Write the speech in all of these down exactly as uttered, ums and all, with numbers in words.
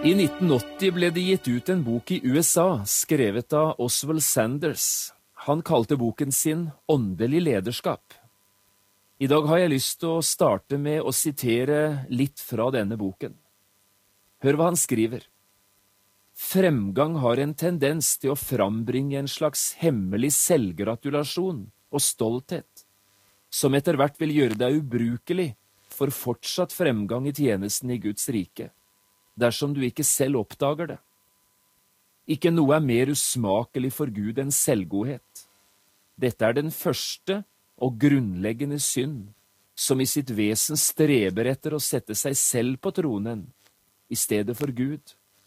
I nitten åtti ble det gitt ut en bok i U S A, skrevet av Oswald Sanders. Han kalte boken sin «Åndelig lederskap». I dag har jeg lyst til å starte med å sitere litt fra denne boken. Hør hva han skriver. Fremgang har en tendens til å frambringe en slags hemmelig selvgratulasjon og stolthet, som etter hvert vil gjøre deg ubrukelig for fortsatt fremgang i tjenesten i Guds rike, dersom du ikke selv oppdager det. Ikke noe er mer usmakelig for Gud enn selvgodhet. Dette er den første og grunnleggende synd, som i sitt vesen streber etter å sette seg selv på tronen, i stedet for Gud.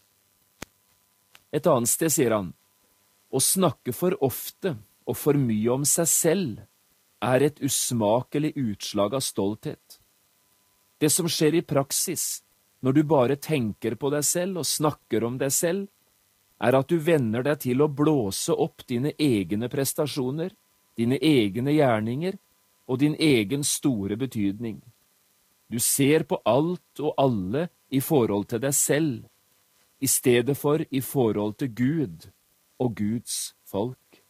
Et annet sted sier han, å snakke for ofte og for mye om seg selv er et usmakelig utslag av stolthet. Det som skjer i praksis, når du bare tenker på deg selv og snakker om deg selv, er at du venner deg til å blåse opp dine egne prestasjoner, dine egne gjerninger og din egen store betydning. Du ser på alt og alle i forhold til deg selv, i stedet for i forhold til Gud og Guds folk.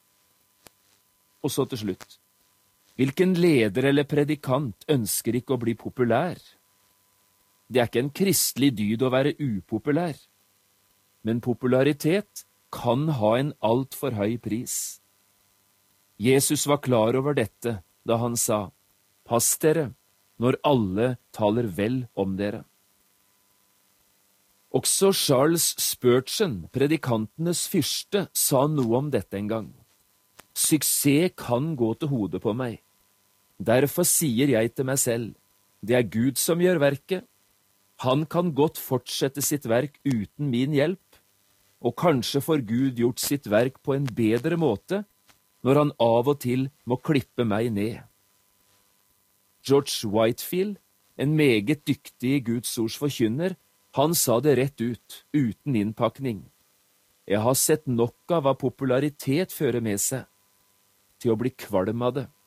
Og så til slutt. Hvilken leder eller predikant ønsker ikke å bli populær? Det er ikke en kristelig dyd å være upopulær, men popularitet kan ha en alt for høy pris. Jesus var klar over dette da han sa, «Pass dere når alle taler vel om dere». Også Charles Spurgeon, predikantenes fyrste, sa noe om dette en gang. «Suksess kan gå til hodet på meg. Derfor sier jeg til meg selv, det er Gud som gjør verket. Han kan godt fortsette sitt verk uten min hjelp, og kanskje får Gud gjort sitt verk på en bedre måte når han av og til må klippe meg ned. George Whitefield, en meget dyktig Guds ords forkynner, han sa det rett ut, uten innpakning. Jeg har sett nok av hva popularitet fører med seg, til å bli kvalm av det.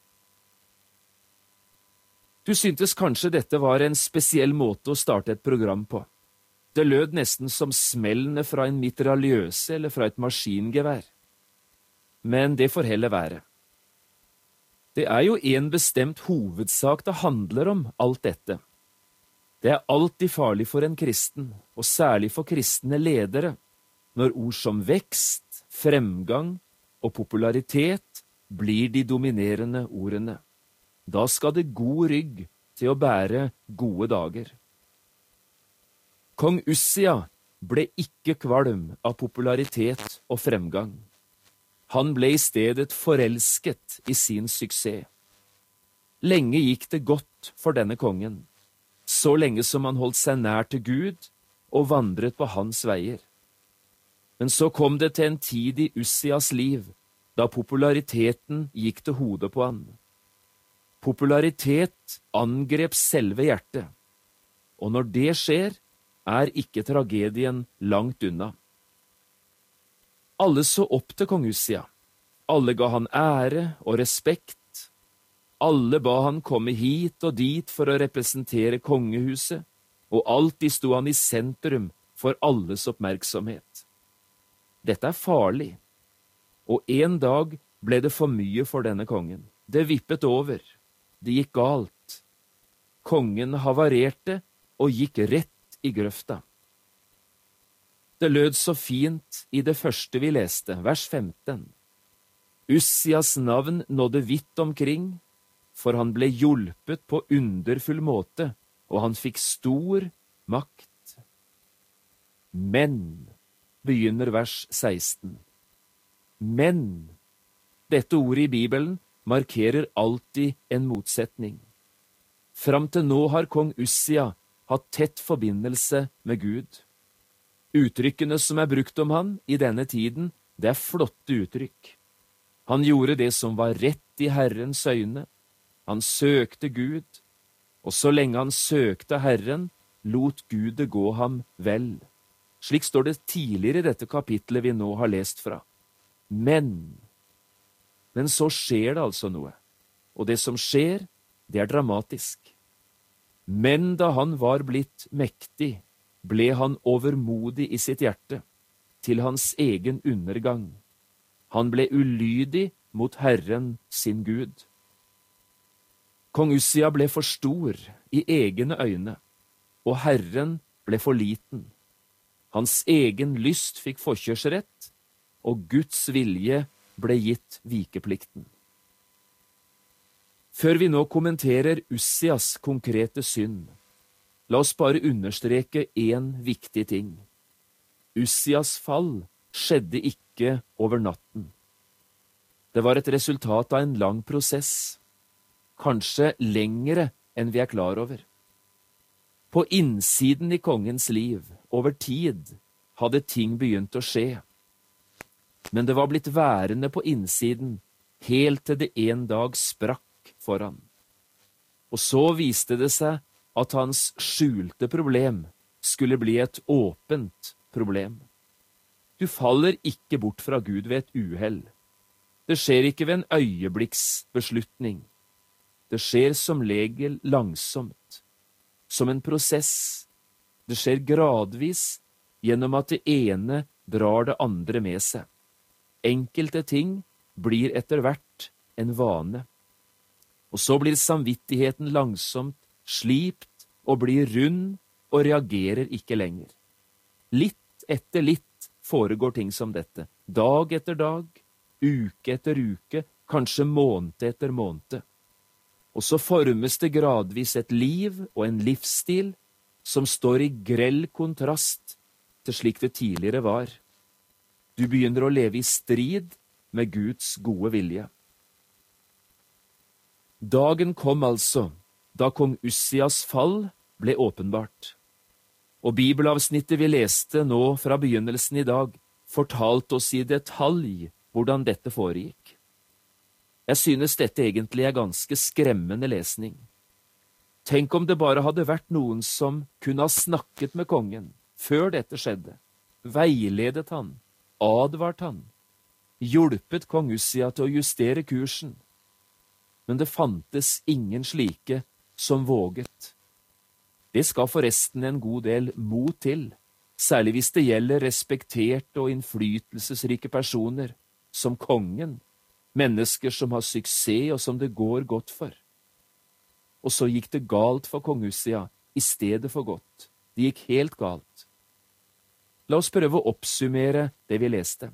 Du syntes kanskje dette var en spesiell måte å starte et program på. Det lød nesten som smellene fra en mitraljøse eller fra et maskingevær. Men det får heller være. Det er jo en bestemt hovedsak det handler om alt dette. Det er alltid farlig for en kristen, og særlig for kristne ledere, når ord som vekst, fremgang og popularitet blir de dominerende ordene. Da skal det god rygg til å bære gode dager. Kong Ussia ble ikke kvalm av popularitet og fremgang. Han ble i stedet forelsket i sin suksess. Lenge gikk det godt for denne kongen, så lenge som han holdt seg nær til Gud og vandret på hans veier. Men så kom det til en tid i Ussias liv, da populariteten gikk til hodet på han. Popularitet angrep selve hjertet, og når det skjer, er ikke tragedien langt unna. Alle så opp til kong Ussia. Alle ga han ære og respekt. Alle ba han komme hit og dit for å representere kongehuset, og alltid sto han i sentrum for alles oppmerksomhet. Dette er farlig, og en dag ble det for mye for denne kongen. Det vippet over. Det gikk galt. Kongen havarerte og gikk rett i grøfta. Det lød så fint i det første vi leste, vers femten. Ussias navn nådde vidt omkring, for han ble hjulpet på underfull måte, og han fikk stor makt. Men, begynner vers seksten. Men, dette ordet i Bibelen markerer alltid en motsetning. Fram til nå har kong Ussia hatt tett forbindelse med Gud. Uttrykkene som er brukt om han i denne tiden, det er flotte uttrykk. Han gjorde det som var rett i Herrens øyne. Han søkte Gud, og så lenge han søkte Herren, lot Gud det gå ham vel. Slik står det tidligere i dette kapitlet vi nå har lest fra. Men, Men så skjer det altså noe, og det som skjer, det er dramatisk. Men da han var blitt mektig, ble han overmodig i sitt hjerte, til hans egen undergang. Han ble ulydig mot Herren sin Gud. Kong Ussia ble for stor i egne øyne, og Herren ble for liten. Hans egen lyst fikk forkjørsrett, og Guds vilje ble gitt vikeplikten. Før vi nå kommenterer Ussias konkrete synd, la oss bare understreke en viktig ting. Ussias fall skjedde ikke over natten. Det var et resultat av en lang prosess, kanskje lengre enn vi er klar over. På innsiden i kongens liv, over tid, hadde ting begynt å skje. Men det var blitt værende på innsiden, helt til det en dag sprakk for han. Og så viste det seg at hans skjulte problem skulle bli et åpent problem. Du faller ikke bort fra Gud ved et uhell. Det skjer ikke ved en øyeblikksbeslutning. Det skjer som regel langsomt, som en prosess. Det skjer gradvis gjennom at det ene drar det andre med seg. Enkelte ting blir etter hvert en vane. Og så blir samvittigheten langsomt slipt og blir rund og reagerer ikke lenger. Litt etter litt foregår ting som dette. Dag etter dag, uke etter uke, kanskje måned etter måned. Og så formes det gradvis et liv og en livsstil som står i grell kontrast til slik det tidligere var. Du begynner å leve i strid med Guds gode vilje. Dagen kom altså, da kong Ussias fall ble åpenbart. Og bibelavsnittet vi leste nå fra begynnelsen i dag, fortalte oss i detalj hvordan dette foregikk. Jeg synes dette egentlig er ganske skremmende lesning. Tenk om det bare hadde vært noen som kunne ha snakket med kongen før dette skjedde, veiledet han, advart han, hjulpet kong Ussia til å justere kursen. Men det fantes ingen slike som våget. Det skal forresten en god del mot til, særlig hvis det gjelder respekterte og innflytelsesrike personer, som kongen, mennesker som har suksess og som det går godt for. Og så gikk det galt for kong Ussia i stedet for godt. Det gikk helt galt. La oss prøve å oppsummere det vi leste.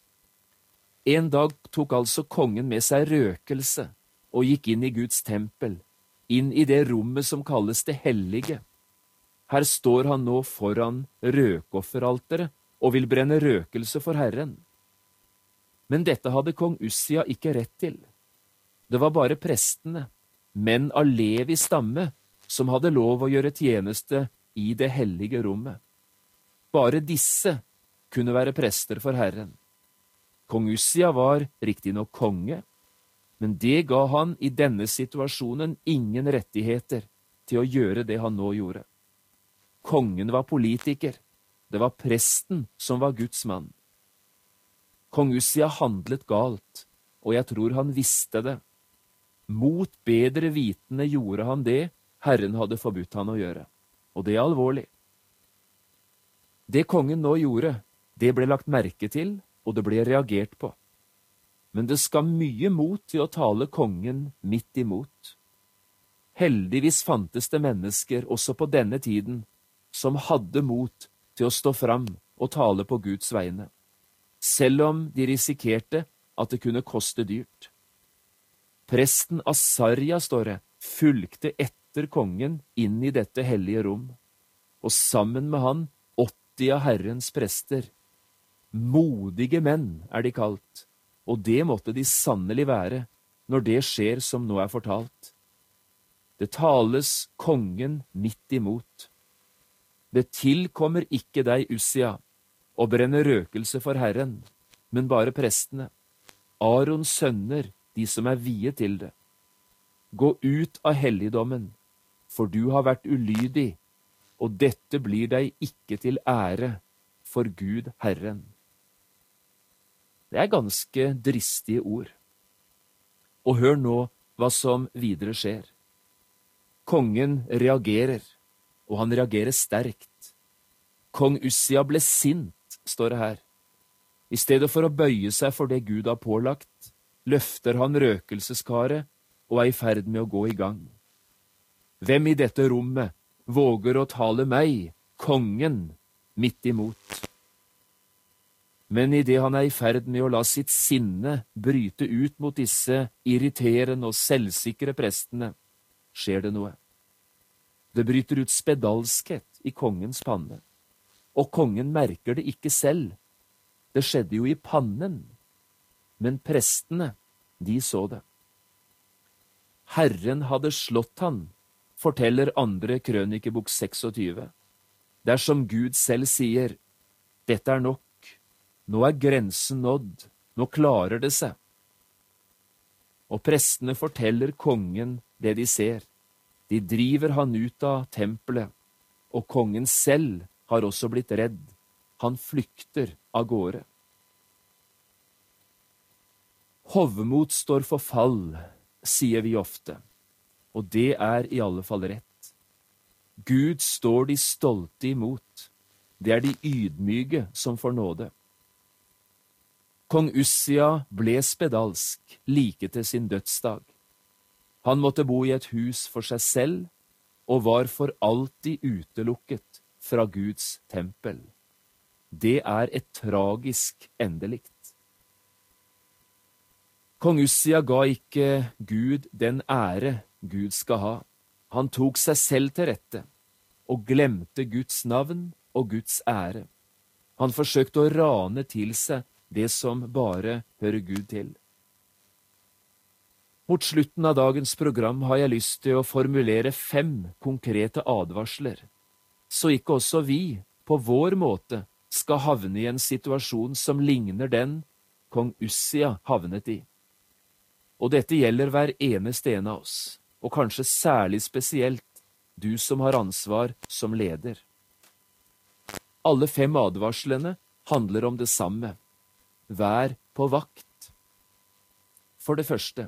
En dag tok altså kongen med seg røkelse og gikk inn i Guds tempel, inn i det rommet som kalles det hellige. Her står han nå foran røkofferalteret og vil brenne røkelse for Herren. Men dette hadde kong Ussia ikke rett til. Det var bare prestene, menn av Levi stamme, som hadde lov å gjøre tjeneste i det hellige rommet. Bare disse kunne være prester for Herren. Kong Ussia var riktignok konge, men det ga han i denne situasjonen ingen rettigheter til å gjøre det han nå gjorde. Kongen var politiker. Det var presten som var Guds mann. Kong Ussia handlet galt, og jeg tror han visste det. Mot bedre vitende gjorde han det Herren hadde forbudt han å gjøre, og det er alvorlig. Det kongen nå gjorde, det ble lagt merke til, og det ble reagert på. Men det skal mye mot til å tale kongen midt imot. Heldigvis fantes det mennesker også på denne tiden som hadde mot til å stå fram og tale på Guds vegne, selv om de risikerte at det kunne koste dyrt. Presten Asarja, står det, fulgte etter kongen inn i dette hellige rom, og sammen med han åtti av Herrens prester. Modige menn er de kalt, og det måtte de sannelig være når det skjer som nå er fortalt. Det tales kongen midt imot. Det tilkommer ikke deg, Ussia, å brenne røkelse for Herren, men bare prestene, Arons sønner, de som er viet til det. Gå ut av helligdommen, for du har vært ulydig, og dette blir deg ikke til ære for Gud Herren. Det er ganske dristige ord. Og hør nå hva som videre skjer. Kongen reagerer, og han reagerer sterkt. Kong Ussia ble sint, står det her. I stedet for å bøye seg for det Gud har pålagt, løfter han røkelseskaret og er i ferd med å gå i gang. Hvem i dette rommet våger å tale meg, kongen, midt imot? Men i det han er i ferd med å la sitt sinne bryte ut mot disse irriterende og selvsikre prestene, skjer det noe. Det bryter ut spedalskhet i kongens panne, og kongen merker det ikke selv. Det skjedde jo i pannen, men prestene, de så det. Herren hadde slått han, forteller andre krønikebok tjueseks. Dersom Gud selv sier, dette er nok, nå er grensen nådd, nå klarer det seg. Og prestene forteller kongen det de ser. De driver han ut av tempelet, og kongen selv har også blitt redd. Han flykter av gårde. Hovmod står for fall, sier vi ofte, og det er i alle fall rett. Gud står de stolte imot. Det er de ydmyke som får nåde. Kong Ussia ble spedalsk like til sin dødsdag. Han måtte bo i et hus for seg selv, og var for alltid utelukket fra Guds tempel. Det er et tragisk endelikt. Kong Ussia ga ikke Gud den ære Gud skal ha. Han tok seg selv til rette, og glemte Guds navn og Guds ære. Han forsøkte å rane til seg det som bare hører Gud til. Mot slutten av dagens program har jeg lyst til å formulere fem konkrete advarsler, så ikke også vi, på vår måte, skal havne i en situasjon som ligner den kong Ussia havnet i. Og dette gjelder hver eneste en av oss, og kanskje særlig spesielt du som har ansvar som leder. Alle fem advarslene handler om det samme. Vær på vakt. For det første,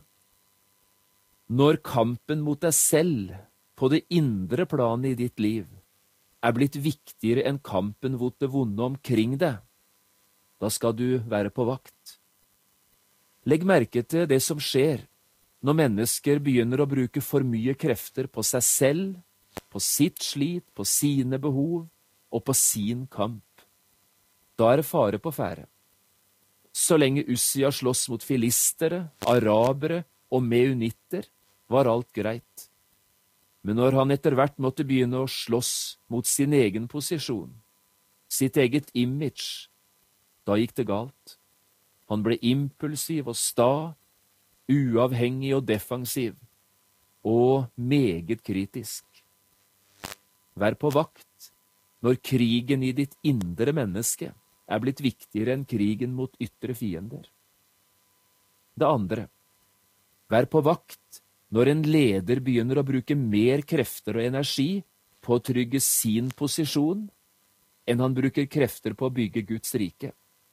når kampen mot deg selv på det indre planet i ditt liv er blitt viktigere enn kampen mot det vonde omkring deg, da skal du være på vakt. Legg merke til det som skjer når mennesker begynner å bruke for mye krefter på seg selv, på sitt slit, på sine behov og på sin kamp. Da er det fare på ferde. Så lenge Ussia slåss mot filistere, arabere og meunitter, var alt greit. Men når han etter hvert måtte begynne å slåss mot sin egen posisjon, sitt eget image, da gikk det galt. Han ble impulsiv og sta, uavhengig og defensiv, og meget kritisk. Vær på vakt når krigen i ditt indre menneske er blitt viktigere enn krigen mot ytre fiender. Det andre, vær på vakt når en leder begynner å bruke mer krefter og energi på å trygge sin posisjon, enn han bruker krefter på å bygge Guds rike.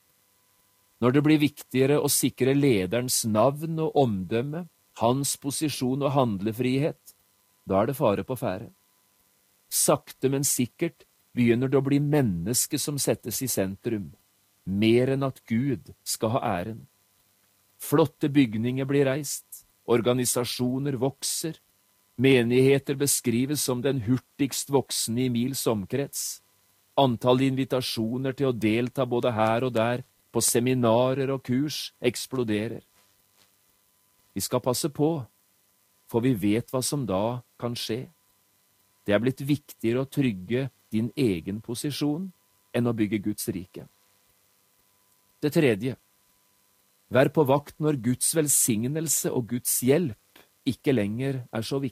Når det blir viktigere å sikre lederens navn og omdømme, hans posisjon og handlefrihet, da er det fare på ferde. Sakte, men sikkert begynner det å bli mennesket som settes i sentrum, mer enn at Gud skal ha æren. Flotte bygninger blir reist, organisasjoner vokser, menigheter beskrives som den hurtigst voksende i mils omkrets, antall invitasjoner til å delta både her og der på seminarer og kurs eksploderer. Vi skal passe på, for vi vet hva som da kan skje. Det er blitt viktigere å trygge din egen posisjon enn å bygge Guds rike. Det tredje, vær på vakt når Guds velsignelse og Guds hjelp ikke lenger er så viktig.